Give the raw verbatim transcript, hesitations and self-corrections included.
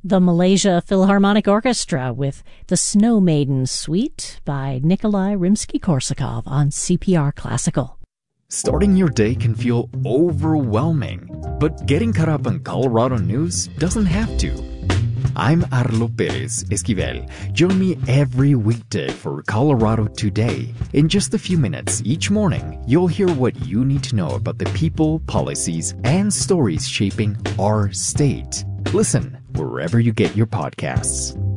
the Malaysia Philharmonic Orchestra with the Snow Maiden Suite by Nikolai Rimsky-Korsakov on C P R Classical. Starting your day can feel overwhelming, but getting caught up on Colorado news doesn't have to. I'm Arlo Perez Esquivel. Join me every weekday for Colorado Today. In just a few minutes each morning, you'll hear what you need to know about the people, policies, and stories shaping our state. Listen wherever you get your podcasts.